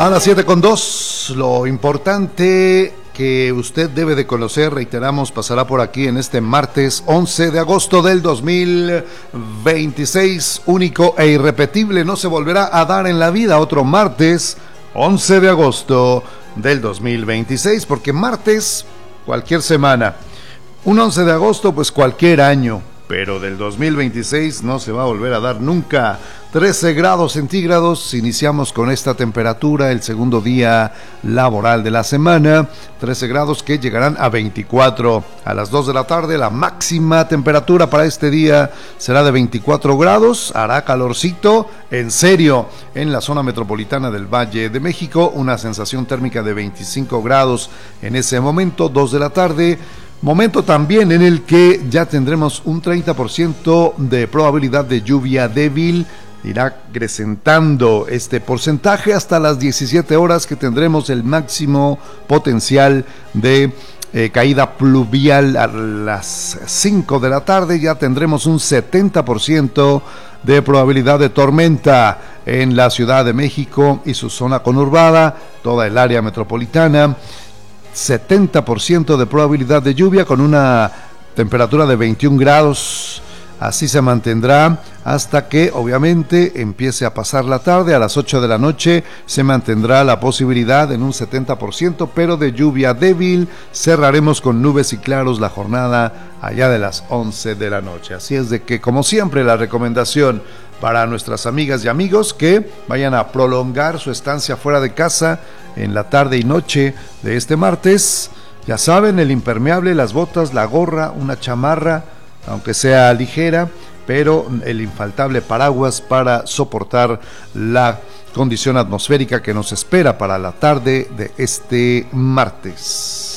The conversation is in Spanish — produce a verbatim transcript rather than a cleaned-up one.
A las siete con dos, lo importante que usted debe de conocer, reiteramos, pasará por aquí en este martes once de agosto del dos mil veintiséis, único e irrepetible, no se volverá a dar en la vida otro martes once de agosto del dos mil veintiséis, porque martes cualquier semana, un once de agosto pues cualquier año, pero del dos mil veintiséis no se va a volver a dar nunca. trece grados centígrados, iniciamos con esta temperatura el segundo día laboral de la semana, trece grados que llegarán a veinticuatro. A las dos de la tarde la máxima temperatura para este día será de veinticuatro grados, hará calorcito, en serio, en la zona metropolitana del Valle de México, una sensación térmica de veinticinco grados en ese momento, dos de la tarde. Momento también en el que ya tendremos un treinta por ciento de probabilidad de lluvia débil. Irá acrecentando este porcentaje hasta las diecisiete horas, que tendremos el máximo potencial de eh, caída pluvial. A las cinco de la tarde ya tendremos un setenta por ciento de probabilidad de tormenta en la Ciudad de México y su zona conurbada, toda el área metropolitana. setenta por ciento de probabilidad de lluvia con una temperatura de veintiún grados. Así se mantendrá hasta que obviamente empiece a pasar la tarde. A las ocho de la noche se mantendrá la posibilidad en un setenta por ciento, pero de lluvia débil. Cerraremos con nubes y claros la jornada allá de las once de la noche. Así es de que, como siempre, la recomendación para nuestras amigas y amigos que vayan a prolongar su estancia fuera de casa en la tarde y noche de este martes. Ya saben, el impermeable, las botas, la gorra, una chamarra, aunque sea ligera, pero el infaltable paraguas para soportar la condición atmosférica que nos espera para la tarde de este martes.